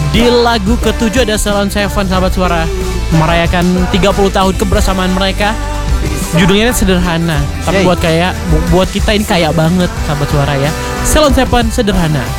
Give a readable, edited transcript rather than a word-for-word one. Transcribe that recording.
Di lagu ke-7 ada Salon Seven, sahabat suara, merayakan 30 tahun kebersamaan mereka. Judulnya sederhana, tapi buat kita ini kaya banget, sahabat suara ya. Salon Seven, sederhana.